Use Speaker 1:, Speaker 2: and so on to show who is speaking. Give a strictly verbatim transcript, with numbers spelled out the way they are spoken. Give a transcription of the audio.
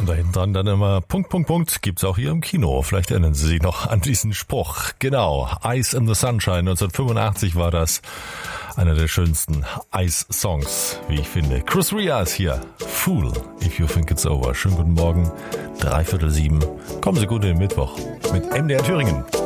Speaker 1: da hinten dran dann immer Punkt, Punkt, Punkt. Gibt's auch hier im Kino. Vielleicht erinnern Sie sich noch an diesen Spruch. Genau, Ice in the Sunshine. neunzehnhundertfünfundachtzig war das einer der schönsten Ice-Songs, wie ich finde. Chris Rea ist hier. Fool, if you think it's over. Schönen guten Morgen. Dreiviertel sieben. Kommen Sie gut in den Mittwoch mit M D R Thüringen.